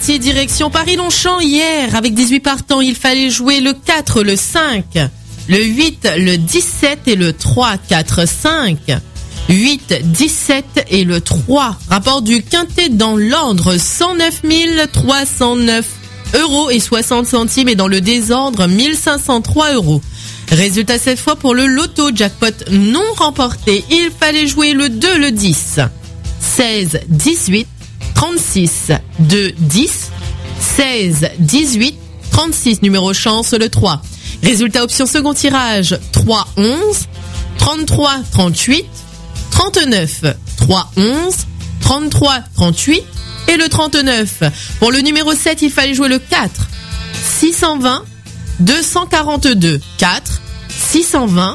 parti direction Paris-Longchamp hier. Avec 18 partants, il fallait jouer le 4, le 5, le 8, le 17 et le 3, 4, 5. 8, 17 et le 3. Rapport du quintet dans l'ordre, 109 309 € et 60 centimes, et dans le désordre, 1503 €. Résultat cette fois pour le loto jackpot non remporté. Il fallait jouer le 2, le 10, 16, 18, 36, 2, 10, 16, 18, 36, numéro chance le 3. Résultat option second tirage, 3, 11, 33, 38, 39, 3, 11, 33, 38 et le 39. Pour le numéro 7, il fallait jouer le 4, 620, 242, 4, 620,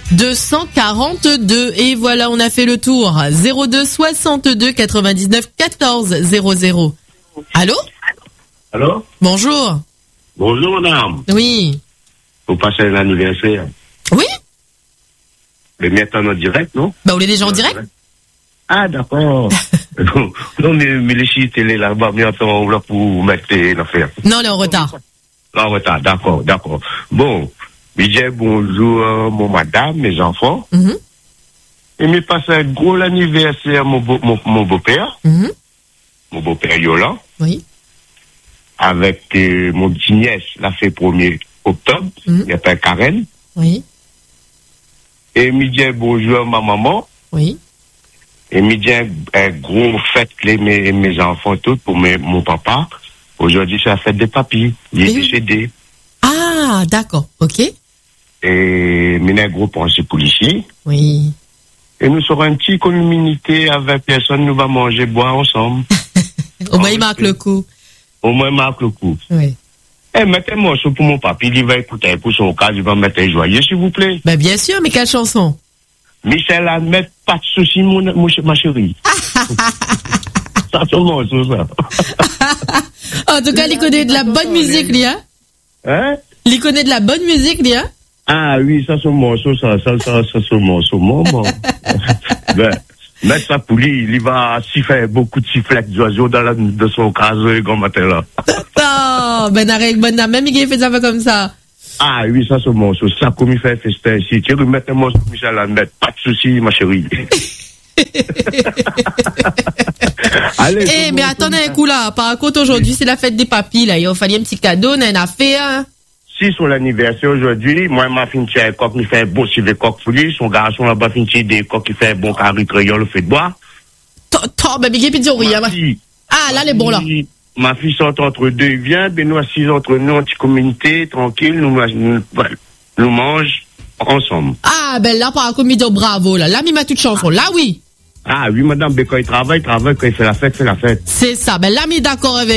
242. Et voilà, on a fait le tour. 02 62 99 14 00. Allô? Allô? Bonjour. Bonjour, madame. Oui. Vous passez l'anniversaire. Oui? Mais maintenant en direct, non? Bah, on est déjà en direct? Ah, d'accord. Non, mais les chiites, télé là-bas, mais attends, on va pour mettre l'affaire. Non, on est en retard. En retard, d'accord. Bon, je dis bonjour, mon madame, mes enfants. Mm-hmm. Et me passe un gros anniversaire, mon beau-père. Mm-hmm. Mon beau-père Yola. Oui. Avec mon petit nièce, la fait 1er octobre. Il y a pas Karen. Oui. Et me dit bonjour, ma maman. Oui. Et me dit un gros fête, mes enfants, tout, pour mon papa. Aujourd'hui, c'est la fête des papis. Il est décédé. Ah, d'accord. Ok. Et nous un gros pensée policier. Oui. Et nous serons une petite communauté avec personne, nous va manger, boire ensemble. Au moins, il marque le coup. Au moins, il marque le coup. Oui. Eh, mettez un morceau pour mon papi, il va écouter pour son cas, il va mettre un joyeux, s'il vous plaît. Ben, bien sûr, mais quelle chanson? Michel Ahmed, pas de soucis, ma chérie. Ça, c'est mon morceau, ça. En tout cas, il connaît de la bonne musique, lui, hein? Hein? Il connaît de la bonne musique, lui, hein? Ah oui, ça, c'est mon morceau, ça, c'est mon morceau, maman. Ben, mettre ça pour lui, il va siffler beaucoup de sifflets d'oiseaux de son casier, grand matin, là. Oh, ben, arrête, même il fait ça comme ça. Ah oui, ça, c'est mon morceau. Ça, comme il fait festin ici. Tu veux mettre un morceau, Michel Ahmed, pas de soucis, ma chérie. Allez, eh, mais attendez un coup là. Par contre, aujourd'hui, c'est la fête des papis, là. Il a fallu un petit cadeau, on a une affaire, hein. Si, sur l'anniversaire aujourd'hui, moi, ma fille, un coq, il fait un bon civet coq pour lui. Son garçon, là-bas, finit des coqs, il fait un bon carré crayon, le fait de bois. Ben, il y a rien. Ah, là, les bons, là. Ma fille sort entre deux, il vient, ben, nous, assis entre nous, en petite communauté, tranquille, nous mange ensemble. Ah, ben, là, par contre, il dit bravo, là. Là, il m'a toute chanson. Là, oui. Ah, oui, madame, ben, quand il travaille, quand il fait la fête. C'est ça. Ben, là, il est d'accord avec